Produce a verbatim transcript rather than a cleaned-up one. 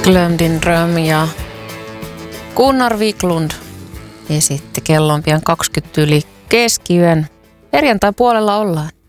Glömdin Dröm ja Gunnar Wiklund esitti. Kello on pian kaksikymmentä yli keskiyön. Perjantai puolella ollaan.